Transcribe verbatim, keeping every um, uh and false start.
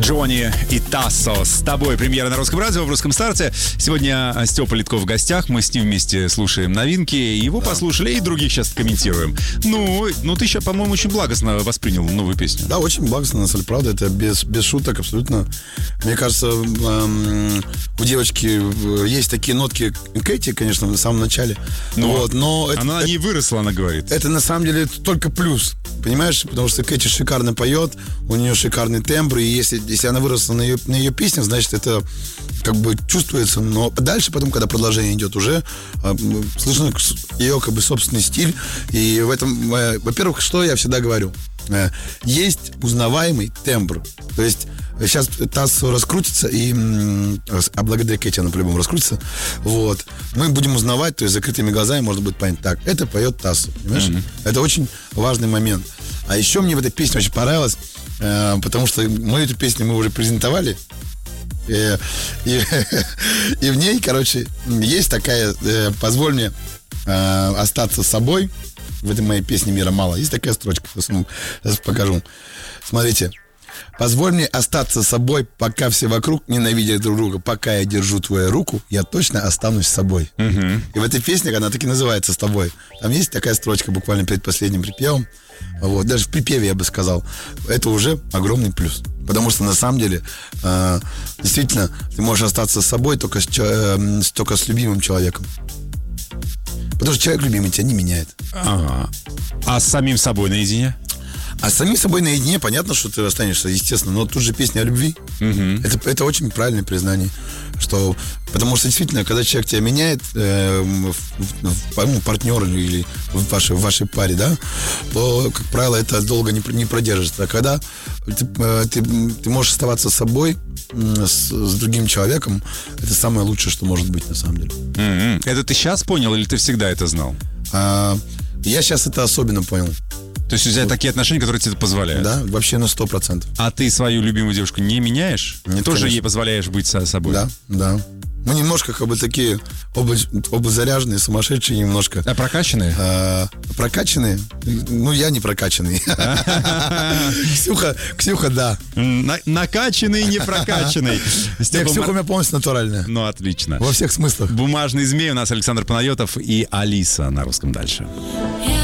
Джонни и Тассо с тобой. Премьера на Русском радио в Русском старте. Сегодня Степа Литков в гостях. Мы с ним вместе слушаем новинки. Его да. послушали и других сейчас комментируем. Ну, ну ты сейчас, по-моему, очень благостно воспринял новую песню. Да, очень благостно, на самом деле, правда. Это без, без шуток абсолютно. Мне кажется, эм, у девочки есть такие нотки Кэти, конечно, в самом начале. Но, вот, но она это, на ней это, выросла, она говорит. Это на самом деле только плюс. Понимаешь? Потому что Кэти шикарно поет, у нее шикарный тембр, и если, если она выросла на ее, на ее песнях, значит, это как бы чувствуется. Но дальше, потом, когда продолжение идет, уже э, слышно ее как бы собственный стиль. И в этом, э, во-первых, что я всегда говорю? Э, есть узнаваемый тембр. То есть сейчас Тассо раскрутится, и, а благодаря Кэти она по-любому раскрутится. Вот. Мы будем узнавать, то есть закрытыми глазами можно будет понять, так, это поет Тассо, понимаешь? Mm-hmm. Это очень важный момент. А еще мне в этой песне очень понравилось, э, потому что мы эту песню мы уже презентовали, э, и, и в ней, короче, есть такая, э, позволь мне э, остаться собой. В этой моей песне «Мира мало» есть такая строчка, сейчас покажу. Смотрите. Позволь мне остаться собой, пока все вокруг ненавидят друг друга. Пока я держу твою руку, я точно останусь собой. Uh-huh. И в этой песне, она так и называется «С тобой». Там есть такая строчка буквально перед последним припевом. Вот, даже в припеве я бы сказал. Это уже огромный плюс. Потому что на самом деле э, действительно ты можешь остаться с собой только с, э, только с любимым человеком. Потому что человек любимый тебя не меняет. Ага. А с самим собой наедине? А с самим собой наедине, понятно, что ты останешься, естественно. Но тут же песня о любви. Uh-huh. Это, это очень правильное признание. Что, потому что действительно, когда человек тебя меняет, э, в, в, в, партнер или в вашей, в вашей паре, да, то, как правило, это долго не, не продержится. А когда ты, ты, ты можешь оставаться с собой, с, с другим человеком, это самое лучшее, что может быть на самом деле. Uh-huh. Это ты сейчас понял или ты всегда это знал? А, я сейчас это особенно понял. То есть у тебя вот такие отношения, которые тебе позволяют? Да, вообще на сто процентов. А ты свою любимую девушку не меняешь? Нет, тоже конечно. ей позволяешь быть со собой? Да, да. Мы немножко как бы такие оба, оба заряженные, сумасшедшие немножко. А прокачанные? А, прокачанные? Ну, я не прокачанный. Ксюха, Ксюха, да. Накачанный, не прокачанный. Ксюха у меня полностью натуральная. Ну, отлично. Во всех смыслах. Бумажный змей. У нас Александр Панайотов и Алиса на Русском дальше.